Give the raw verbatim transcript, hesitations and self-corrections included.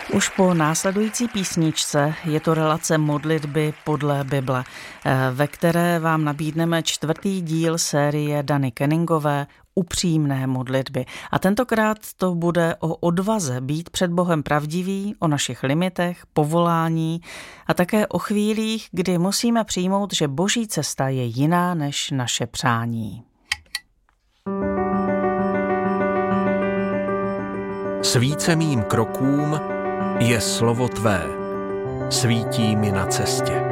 Už po následující písničce je to relace modlitby podle Bible, ve které vám nabídneme čtvrtý díl série Dany Kenningové Upřímné modlitby. A tentokrát to bude o odvaze být před Bohem pravdivý, o našich limitech, povolání a také o chvílích, kdy musíme přijmout, že Boží cesta je jiná než naše přání. Svíce mým krokům je slovo tvé, svítí mi na cestě.